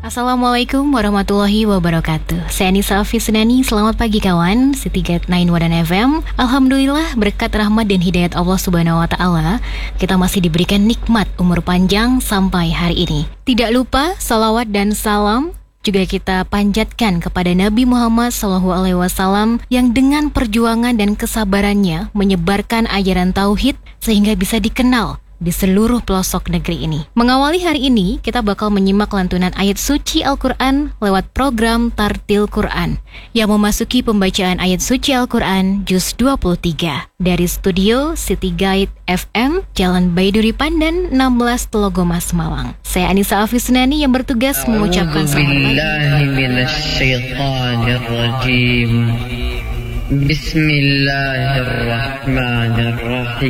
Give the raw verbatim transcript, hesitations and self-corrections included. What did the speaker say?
Assalamualaikum warahmatullahi wabarakatuh. Saya Anissa Fisnani, selamat pagi kawan City Gate sembilan Wadan F M. Alhamdulillah berkat rahmat dan hidayat Allah Subhanahu Wa Taala, kita masih diberikan nikmat umur panjang sampai hari ini. Tidak lupa salawat dan salam juga kita panjatkan kepada Nabi Muhammad Sallallahu Alaihi Wasallam yang dengan perjuangan dan kesabarannya menyebarkan ajaran tauhid sehingga bisa dikenal di seluruh pelosok negeri ini. Mengawali hari ini, kita bakal menyimak lantunan ayat suci Al-Quran lewat program Tartil Quran yang memasuki pembacaan ayat suci Al-Quran Juz dua puluh tiga dari studio City Guide F M, Jalan Baiduri Pandan enam belas Telogomas Malang. Saya Anissa Fisnani yang bertugas mengucapkan selamat pagi. Bismillahirrahmanirrahim.